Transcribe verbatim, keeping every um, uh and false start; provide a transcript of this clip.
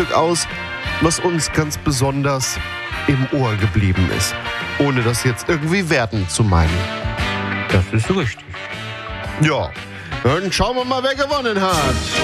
Stück aus, was uns ganz besonders im Ohr geblieben ist. Ohne das jetzt irgendwie werten zu meinen. Das ist richtig. Ja, dann schauen wir mal, wer gewonnen hat.